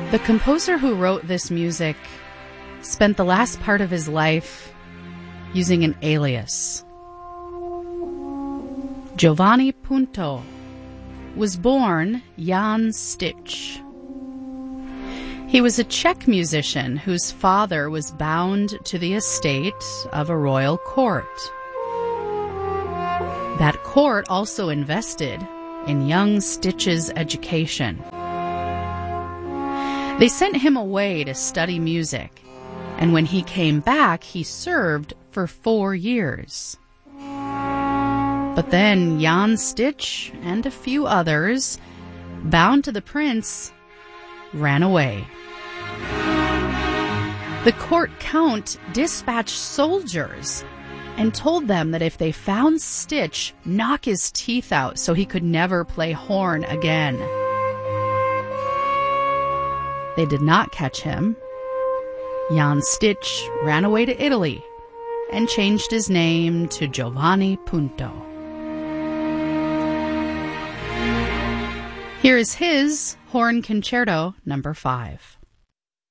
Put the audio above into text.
The composer who wrote this music spent the last part of his life using an alias. Giovanni Punto was born Jan Stich. He was a Czech musician whose father was bound to the estate of a royal court. That court also invested in young Stich's education. They sent him away to study music, and when he came back, he served for 4 years. But then Jan Stich and a few others, bound to the prince, ran away. The court count dispatched soldiers and told them that if they found Stich, knock his teeth out so he could never play horn again. They did not catch him. Jan Stich ran away to Italy and changed his name to Giovanni Punto. Here is his Horn Concerto No. 5.